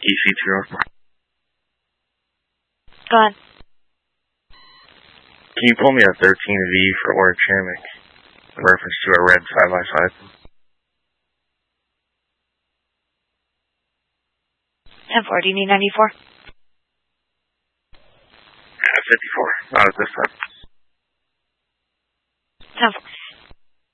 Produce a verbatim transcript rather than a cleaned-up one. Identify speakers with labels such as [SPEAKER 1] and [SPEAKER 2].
[SPEAKER 1] E C two oh four.
[SPEAKER 2] Go ahead.
[SPEAKER 1] Can you pull me a thirteen V for Orange Hammock in reference to a red side by side?
[SPEAKER 2] ten four, do you need ninety-four?
[SPEAKER 1] Yeah, fifty-four. Not at this time.
[SPEAKER 2] ten four.